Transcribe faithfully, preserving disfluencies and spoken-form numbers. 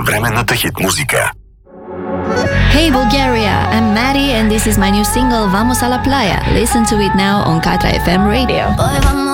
Съвременната хит музика. Hey Bulgaria, I'm Maddie and this is my new single Vamos a la Playa. Listen to it now on Katra F M radio.